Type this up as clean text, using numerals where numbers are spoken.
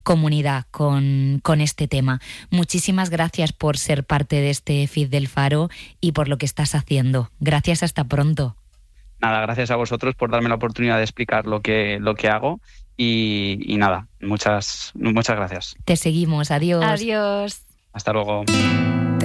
comunidad con este tema. Muchísimas gracias por ser parte de este feed del Faro y por lo que estás haciendo. Gracias, hasta pronto. Nada, gracias a vosotros por darme la oportunidad de explicar lo que hago y nada, muchas gracias. Te seguimos, adiós. Adiós. Hasta luego.